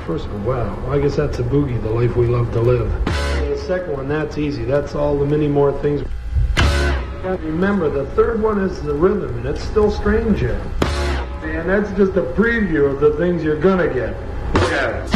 first one, wow. Well, I guess that's a boogie, the life we love to live. And the second one, that's easy. That's all the many more things. Remember, the third one is the rhythm, and it's still strange yet. And that's just a preview of the things you're gonna get. Look at it.